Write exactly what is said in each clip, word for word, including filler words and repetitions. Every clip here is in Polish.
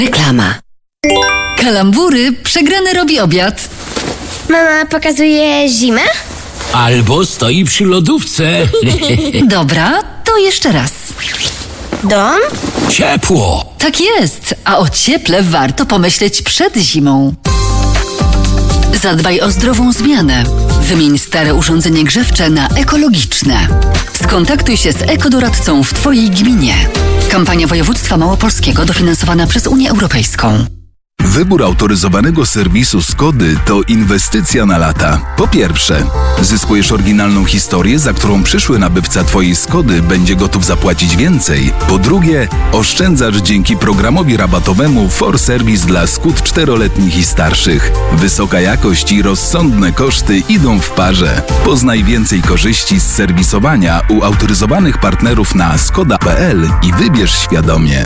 Reklama. Kalambury, przegrany robi obiad. Mama pokazuje zimę? Albo stoi przy lodówce. Dobra, to jeszcze raz. Dom? Ciepło. Tak jest, a o cieple warto pomyśleć przed zimą. Zadbaj o zdrową zmianę. Wymień stare urządzenie grzewcze na ekologiczne. Skontaktuj się z ekodoradcą w Twojej gminie. Kampania Województwa Małopolskiego dofinansowana przez Unię Europejską. Wybór autoryzowanego serwisu Skody to inwestycja na lata. Po pierwsze, zyskujesz oryginalną historię, za którą przyszły nabywca Twojej Skody będzie gotów zapłacić więcej. Po drugie, oszczędzasz dzięki programowi rabatowemu For Service dla Skód czteroletnich i starszych. Wysoka jakość i rozsądne koszty idą w parze. Poznaj więcej korzyści z serwisowania u autoryzowanych partnerów na skoda kropka p l i wybierz świadomie.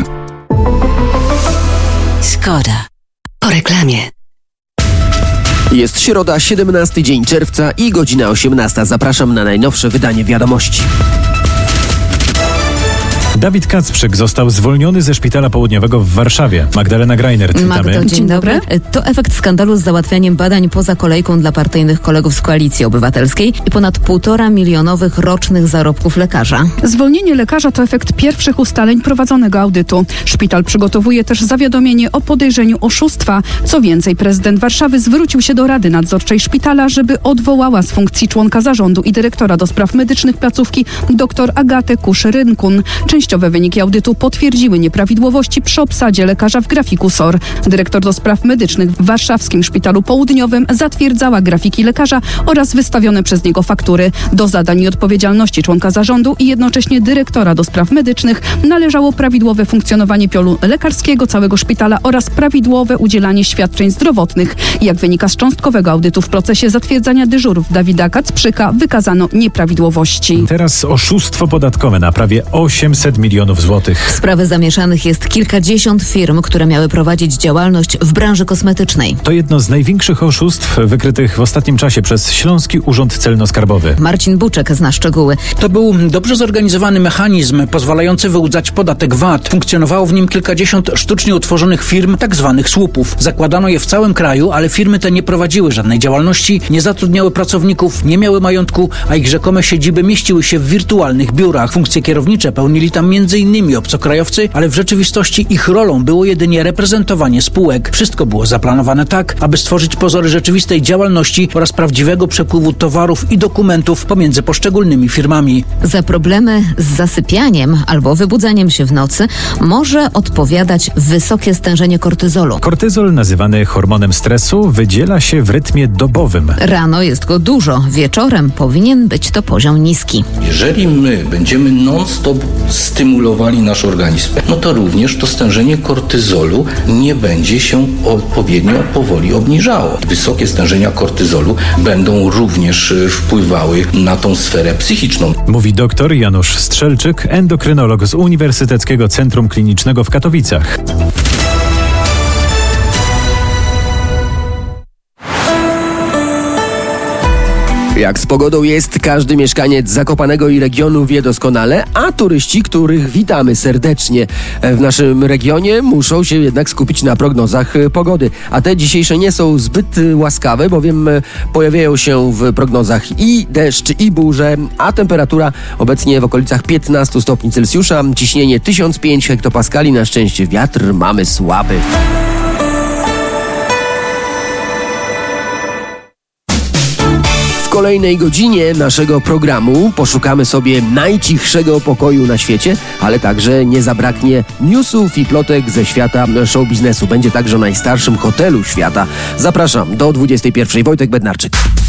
Skoda. Po reklamie. Jest środa, siedemnasty dzień czerwca i godzina osiemnasta. Zapraszam na najnowsze wydanie Wiadomości. Dawid Kacprzyk został zwolniony ze Szpitala Południowego w Warszawie. Magdalena Grajnert, witamy. Magdo, dzień dobry. To efekt skandalu z załatwianiem badań poza kolejką dla partyjnych kolegów z Koalicji Obywatelskiej i ponad półtora milionowych rocznych zarobków lekarza. Zwolnienie lekarza to efekt pierwszych ustaleń prowadzonego audytu. Szpital przygotowuje też zawiadomienie o podejrzeniu oszustwa. Co więcej, prezydent Warszawy zwrócił się do Rady Nadzorczej Szpitala, żeby odwołała z funkcji członka zarządu i dyrektora do spraw medycznych placówki dr Agatę Kusz-Rynkun. Częściowe wyniki audytu potwierdziły nieprawidłowości przy obsadzie lekarza w grafiku S O R. Dyrektor do spraw medycznych w Warszawskim Szpitalu Południowym zatwierdzała grafiki lekarza oraz wystawione przez niego faktury. Do zadań i odpowiedzialności członka zarządu i jednocześnie dyrektora do spraw medycznych należało prawidłowe funkcjonowanie piolu lekarskiego całego szpitala oraz prawidłowe udzielanie świadczeń zdrowotnych. Jak wynika z cząstkowego audytu w procesie zatwierdzania dyżurów Dawida Kacprzyka, wykazano nieprawidłowości. Teraz oszustwo podatkowe na prawie osiemset milionów złotych. W sprawę zamieszanych jest kilkadziesiąt firm, które miały prowadzić działalność w branży kosmetycznej. To jedno z największych oszustw wykrytych w ostatnim czasie przez Śląski Urząd Celno-Skarbowy. Marcin Buczek zna szczegóły. To był dobrze zorganizowany mechanizm pozwalający wyłudzać podatek V A T. Funkcjonowało w nim kilkadziesiąt sztucznie utworzonych firm, tak zwanych słupów. Zakładano je w całym kraju, ale firmy te nie prowadziły żadnej działalności, nie zatrudniały pracowników, nie miały majątku, a ich rzekome siedziby mieściły się w wirtualnych biurach. Funkcje kierownicze pełnili tam między innymi obcokrajowcy, ale w rzeczywistości ich rolą było jedynie reprezentowanie spółek. Wszystko było zaplanowane tak, aby stworzyć pozory rzeczywistej działalności oraz prawdziwego przepływu towarów i dokumentów pomiędzy poszczególnymi firmami. Za problemy z zasypianiem albo wybudzaniem się w nocy może odpowiadać wysokie stężenie kortyzolu. Kortyzol, nazywany hormonem stresu, wydziela się w rytmie dobowym. Rano jest go dużo, wieczorem powinien być to poziom niski. Jeżeli my będziemy non-stop stymulowali nasz organizm, no to również to stężenie kortyzolu nie będzie się odpowiednio powoli obniżało. Wysokie stężenia kortyzolu będą również wpływały na tą sferę psychiczną. Mówi dr Janusz Strzelczyk, endokrynolog z Uniwersyteckiego Centrum Klinicznego w Katowicach. Jak z pogodą jest, każdy mieszkaniec Zakopanego i regionu wie doskonale, a turyści, których witamy serdecznie w naszym regionie, muszą się jednak skupić na prognozach pogody. A te dzisiejsze nie są zbyt łaskawe, bowiem pojawiają się w prognozach i deszcz, i burze, a temperatura obecnie w okolicach piętnaście stopni Celsjusza, ciśnienie tysiąc pięć hektopaskali, na szczęście wiatr mamy słaby. W kolejnej godzinie naszego programu poszukamy sobie najcichszego pokoju na świecie, ale także nie zabraknie newsów i plotek ze świata show biznesu. Będzie także o najstarszym hotelu świata. Zapraszam do dwudziestej pierwszej. Wojtek Bednarczyk.